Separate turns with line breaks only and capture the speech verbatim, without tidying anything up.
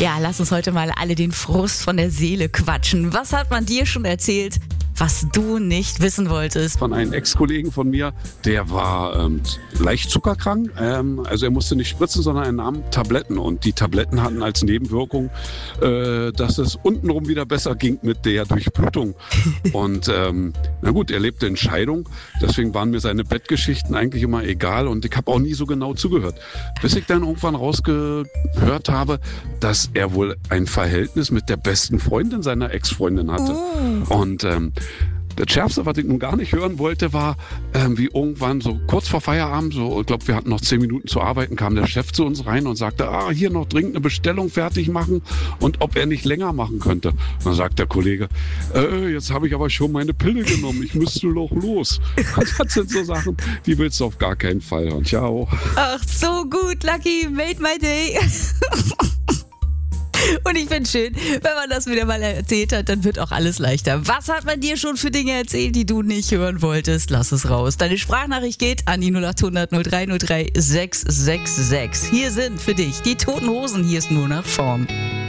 Ja, lass uns heute mal alle den Frust von der Seele quatschen. Was hat man dir schon erzählt, was du nicht wissen wolltest?
Von einem Ex-Kollegen von mir, der war ähm, leicht zuckerkrank. Ähm, also er musste nicht spritzen, sondern er nahm Tabletten. Und die Tabletten hatten als Nebenwirkung, äh, dass es untenrum wieder besser ging mit der Durchblutung. Und ähm, na gut, er lebte in Scheidung. Deswegen waren mir seine Bettgeschichten eigentlich immer egal. Und ich habe auch nie so genau zugehört. Bis ich dann irgendwann rausgehört habe, dass er wohl ein Verhältnis mit der besten Freundin seiner Ex-Freundin hatte. Oh. Und ähm, das Schärfste, was ich nun gar nicht hören wollte, war, ähm, wie irgendwann so kurz vor Feierabend, so, ich glaube, wir hatten noch zehn Minuten zu arbeiten, kam der Chef zu uns rein und sagte, ah, hier noch dringend eine Bestellung fertig machen und ob er nicht länger machen könnte. Und dann sagt der Kollege, äh, jetzt habe ich aber schon meine Pille genommen, ich müsste doch los. Das sind so Sachen, die willst du auf gar keinen Fall hören. Ciao.
Ach, so gut, Lucky, made my day. Und ich finde schön, wenn man das wieder mal erzählt hat, dann wird auch alles leichter. Was hat man dir schon für Dinge erzählt, die du nicht hören wolltest? Lass es raus. Deine Sprachnachricht geht an die null acht hundert null drei null drei sechs sechs sechs. Hier sind für dich die Toten Hosen. Hier ist nur nach vorn.